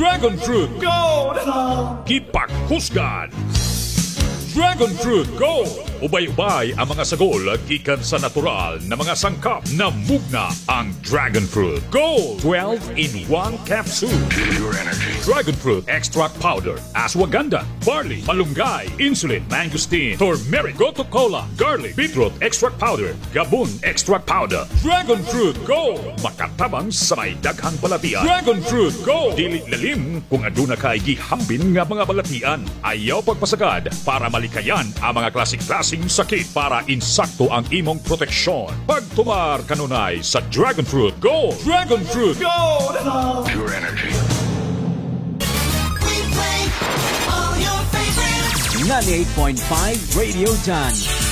Dragon Fruit Gold! Gipak Husgan! Dragon Fruit Gold! Ubay-ubay ang mga sagol gikan sa natural na mga sangkap na mugna ang Dragon Fruit Gold 12 in 1 capsule. Pure energy. Dragon Fruit Extract Powder, Ashwagandha, Barley, Malunggay, Insulin, Mangosteen, Turmeric, Gotu Cola, Garlic, Beetroot Extract Powder, Gabon Extract Powder. Dragon Fruit Gold! Makatabang sa may daghang balatian. Dragon Fruit Gold! Dili lalim kung aduna kay gihambin nga mga balatian. Ayaw pagpasagad para malikayan ang mga klasik-klasing sakit para insakto ang imong proteksyon. Pagtumar kanunay sa Dragon Fruit Gold! Dragon Fruit Gold! Pure energy. 98.5 Radio Done.